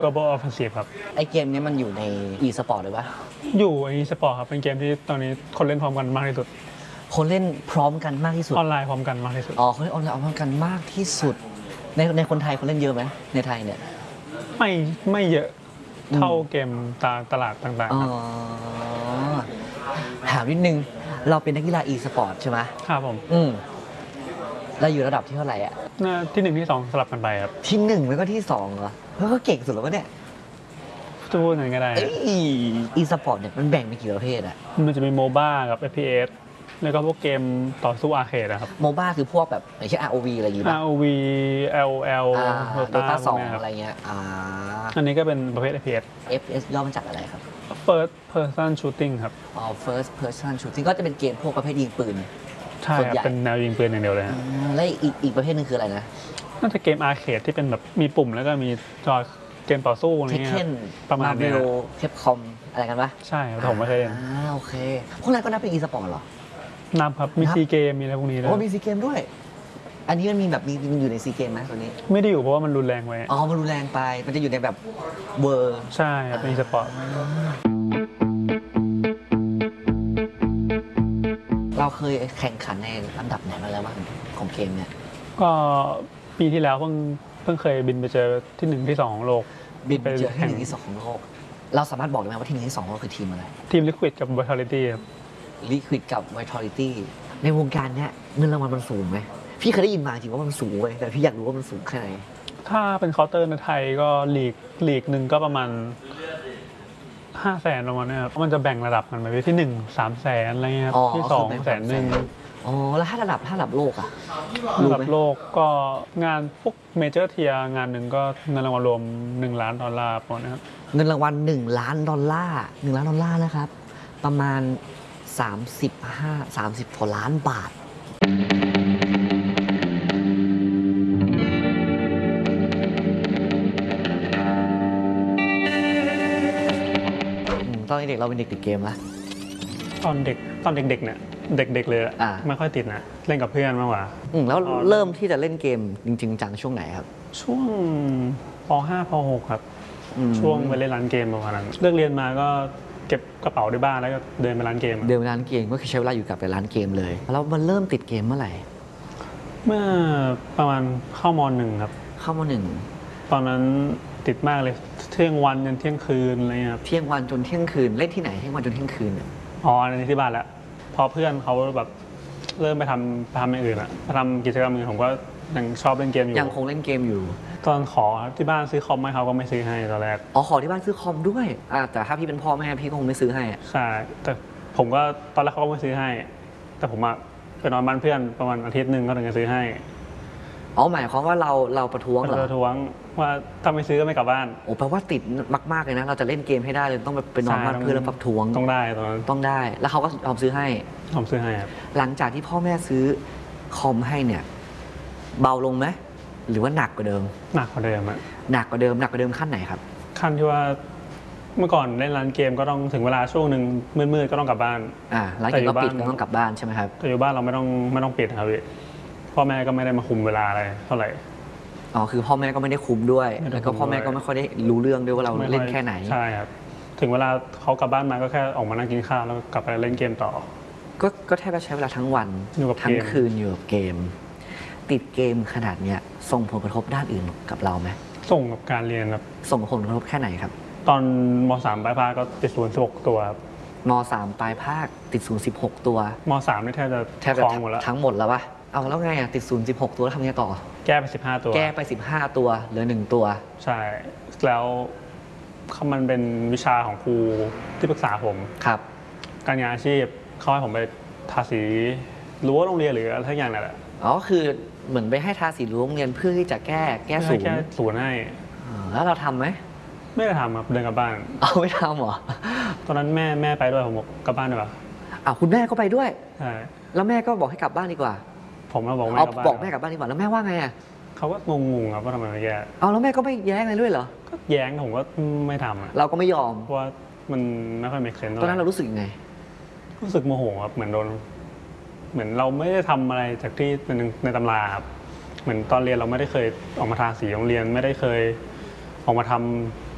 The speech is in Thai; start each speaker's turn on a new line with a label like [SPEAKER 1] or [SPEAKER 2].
[SPEAKER 1] Global Offensive ครับ
[SPEAKER 2] ไอเกมนี้มันอยู่ใน e-sport เลยปะ
[SPEAKER 1] อยู่ใน e-sport ครับเป็นเกมที่ตอนนี้คนเล่นพร้อมกันมากที่สุด
[SPEAKER 2] คนเล่นพร้อมกันมากที่สุด
[SPEAKER 1] ออนไลน์พร้อมกันมากที่สุด
[SPEAKER 2] คนเล่นออนไลน์พร้อมกันมากที่สุดในคนไทยคนเล่นเยอะไหมในไทยเนี่ย
[SPEAKER 1] ไม่เยอะเท่าเกมตลาดต่างๆครับ
[SPEAKER 2] ถามนิดนึงเราเป็นนักกีฬา e-sport ใช่ไหม
[SPEAKER 1] ครับผม
[SPEAKER 2] เราอยู่ระดับที่เท่าไหร่อ่ะ
[SPEAKER 1] ที่1ที่2สลับกันไปครับ
[SPEAKER 2] ที่1แล้วก็ที่2เหรอแล้วก็เก่งสุดแล้ววะเนี่ย
[SPEAKER 1] จะพูดยังไงก็ได้
[SPEAKER 2] e-sport เนี่ยมันแบ่งเป็นกี่ประเภทอ่ะ
[SPEAKER 1] มันจะมี MOBA กับ FPS แล้วก็พวกเกมต่อสู้อาร์เคดนะครับ
[SPEAKER 2] MOBA คือพวกแบบอย่างเช่น ROV อะไรอย่างงี้ป่ะ
[SPEAKER 1] ROV LOL
[SPEAKER 2] Dota 2อะไรเงี้ย
[SPEAKER 1] อันนี้ก็เป็นประเภท FPS
[SPEAKER 2] FPS ย่อมาจากอะไรครับ
[SPEAKER 1] First Person Shooting ครับ
[SPEAKER 2] First Person Shooting ก็จะเป็นเกมพวกประเภทยิงปืน
[SPEAKER 1] ใช่ครับเป็นแนวยิงปืนอย่างเดียวเลยฮะ
[SPEAKER 2] และอีกประเภทนึงคืออะไรนะ
[SPEAKER 1] น่าจะเกมอาร์เคดที่เป็นแบบมีปุ่มแล้วก็มีจอเกมต่อสู้อะไรเงี้ยประมาณนี้
[SPEAKER 2] เทปคอมอะไรกันปะ
[SPEAKER 1] ใช่ผมไม่เคยเล่น
[SPEAKER 2] โอเคพวกนั้นก็นับเป็น e-sport เหรอ
[SPEAKER 1] นับครับมีซีเกมมีอะไรพวกนี้ด้วย
[SPEAKER 2] มีซีเกมด้วยอันนี้มันมีแบบมันอยู่ในซีเกมไหมตัวนี้
[SPEAKER 1] ไม่ได้อยู่เพราะว่ามันรุนแรงไว้
[SPEAKER 2] มันรุนแรงไปมันจะอยู่ในแบบเวอร์
[SPEAKER 1] ใช่ครับเป็น e-sport
[SPEAKER 2] เราเคยแข่งขันในลำดับไหนมาแล้วบ้างของเกมเนี่ย
[SPEAKER 1] ก็ปีที่แล้วเพิ่งเคยบินไปเจอที่1ที่2ของโลก
[SPEAKER 2] บินไปเจอที่1ที่2ของโลกเราสามารถบอกได้ไหมว่าที่1ที่2ของโลกคือทีมอะไร
[SPEAKER 1] ทีม Liquid กับ Vitality ครับ
[SPEAKER 2] Liquid กับ Vitality ในวงการเนี้ยเงินรางวัลมันสูงไหมพี่เคยได้ยินมาจริงว่ามันสูงเว้ยแต่พี่อยากรู้ว่ามันสูงแค่ไหน
[SPEAKER 1] ถ้าเป็นเคาน์เตอร์ในไทยก็ลีกหนึ่งก็ประมาณ500,000ประมาณนี้ครับมันจะแบ่งระดับกันไปที่1 300,000อะไรเงี้ยที่2 100,000
[SPEAKER 2] แล้วถ้าระดับโลกอะ
[SPEAKER 1] ระดับโลกก็งานพวกเมเจอร์เทียงานหนึ่งก็เงินรางวัลรวม$1 ล้านประมาณนี้ครับ
[SPEAKER 2] เงินรางวัล$1 ล้าน$1 ล้านนะครับประมาณ30 กว่าล้านบาทตอนเด็กเราเป็นเด็กติดเกมไหม
[SPEAKER 1] ตอนเด็กเนี่ยเด็กเลยไม่ค่อยติดนะเล่นกับเพื่อนมากกว่า
[SPEAKER 2] แล้วเริ่มที่จะเล่นเกมจริงๆจังช่วงไหนครับ
[SPEAKER 1] ช่วงป.5 ป.6 ครับช่วงไปเล่นร้านเกมประมาณนั้นเลิกเรียนมาก็เก็บกระเป๋าที่บ้านแล้วก็เดินไปร้านเกม
[SPEAKER 2] ก็คือใช้เวลาอยู่กับไปร้านเกมเลยแล้วมันเริ่มติดเกมเมื่อไหร่
[SPEAKER 1] เมื่อประมาณเข้าม.1 ครับ
[SPEAKER 2] เข้าม.1
[SPEAKER 1] ตอนนั้นติดมากเลยเที่ยงวันจนเที่ยงคืนอะไรเงี้ย
[SPEAKER 2] เที่ยงวันจนเที่ยงคืนเล่นที่ไหนเที่ยงวันจนเที่ยงคืน
[SPEAKER 1] อันนี้ที่บ้านแล้วพอเพื่อนเขาแบบเริ่มไปทำอย่างอื่นไปทำกิจกรรมอื่นผมก็ยังชอบเล่นเกมอยู่
[SPEAKER 2] ยังคงเล่นเกมอยู่
[SPEAKER 1] ตอนขอที่บ้านซื้อคอมให้เขาก็ไม่ซื้อให้ตอนแรก
[SPEAKER 2] ขอที่บ้านซื้อคอมด้วยแต่ถ้าพี่เป็นพ่อแม่พี่ก็คงไม่ซื้อให้
[SPEAKER 1] ใช่แต่ผมก็ตอนแรกเขาก็ไม่ซื้อให้แต่ผมไปนอนบ้านเพื่อนประมาณอาทิตย์นึงก็ถึงจะซื้อให้
[SPEAKER 2] หมายความว่าเราประท้วงเหรอ
[SPEAKER 1] ประท้วงว่าถ้าไม่ซื้อก็ไม่กลับบ้าน
[SPEAKER 2] แปลว่าติดมากๆเลยนะเราจะเล่นเกมให้ได้เลยต้องไปนอนบ้านเพื่อนแล้วประท้วง
[SPEAKER 1] ต้องได้ตอนนั้น
[SPEAKER 2] ต้องได้แล้วเขาก็ยอมซื้อให้
[SPEAKER 1] ครับ
[SPEAKER 2] หลังจากที่พ่อแม่ซื้อคอมให้เนี่ยเบาลงไหมหรือว่าหนักกว่าเดิม
[SPEAKER 1] หนักกว่าเดิม
[SPEAKER 2] หนักกว่าเดิมขั้นไหนครับ
[SPEAKER 1] ขั้นที่ว่าเมื่อก่อนเล่นร้านเกมก็ต้องถึงเวลาช่วงหนึ่งมืดๆก็ต้องกลับบ้าน
[SPEAKER 2] ร้านเกมก็ปิดก็ต้องกลับบ้านใช่ไหมครับ
[SPEAKER 1] แต่อยู่บ้านเราไม่ต้องปิดครับพี่พ่อแม่ก็ไม่ได้มาคุมเวลาอะไรเท่าไหร่
[SPEAKER 2] คือพ่อแม่ก็ไม่ได้คุมด้วยแล้วก็พ่อแม่ก็ไม่ค่อยได้รู้เรื่องด้วยว่าเราเล่นแค่ไหน
[SPEAKER 1] ใช่ครับถึงเวลาเขากลับบ้านมาก็แค่ออกมานั่งกินข้าวแล้วกลับไปเล่นเกมต่อ
[SPEAKER 2] ก็แทบจะใช้เวลาทั้งวันทั้งคืนอยู่กับเกมติดเกมขนาดเนี้ยส่งผลกระทบด้านอื่นกับเราไหม
[SPEAKER 1] ส่งกับการเรียนครับ
[SPEAKER 2] ส่งผลกระทบแค่ไหนครับ
[SPEAKER 1] ตอนม.3 ปลายภาคก็ติด0 16 ตัวครับ
[SPEAKER 2] ม.3 ปลายภาคติด0 16 ตัว
[SPEAKER 1] ม.3 นี่แทบจะครองหมดแล้ว
[SPEAKER 2] ทั้งหมดแล้วปะแล้วไงติด0 16 ตัวแล้วทำไงต่อ
[SPEAKER 1] แก้ไป15 ตัว
[SPEAKER 2] แก้ไป15 ตัวเหลือ1 ตัว
[SPEAKER 1] ใช่แล้วมันเป็นวิชาของครูที่ปรึกษาผม
[SPEAKER 2] ครับ
[SPEAKER 1] การงานอาชีพเขาให้ผมไปทาสีรั้วโรงเรียนหรืออะไรทั้งอย่างนั่นแหละ
[SPEAKER 2] คือเหมือนไปให้ทาสีรั้วโรงเรียนเพื่อที่จะแก้
[SPEAKER 1] ศูนย์ให้
[SPEAKER 2] แล้วเราทำไหม
[SPEAKER 1] ไม่ได้ทำครับเดินกลับบ้าน
[SPEAKER 2] ไม่ทำเหรอ
[SPEAKER 1] ตอนนั้นแม่ไปด้วยผมบอกกลับบ้านดีกว่า
[SPEAKER 2] คุณแม่ก็ไปด้วย
[SPEAKER 1] ใช่
[SPEAKER 2] แล้วแม่ก็บอกให้กลับบ้านดีกว่า
[SPEAKER 1] ผมบอกแม่
[SPEAKER 2] กลับบ้านดีกว่าแล้วแม่ว่าไง
[SPEAKER 1] เขาก็งงครับว่าทำไมไม่แก้
[SPEAKER 2] แล้วแม่ก็ไม่แย้งอะไรด้วยเหรอ
[SPEAKER 1] ก็แย้งผมก็ไม่ทำ
[SPEAKER 2] เราก็ไม่ยอม
[SPEAKER 1] เพราะว่ามันไม่ค่อยมีเซนส์
[SPEAKER 2] ตอนนั้นเรารู้สึกยังไง
[SPEAKER 1] รู้สึกโมโหครับเหมือนเราไม่ได้ทำอะไรจากที่ในตำราครับเหมือนตอนเรียนเราไม่ได้เคยออกมาทาสีโรงเรียนไม่ได้เคยออกมาท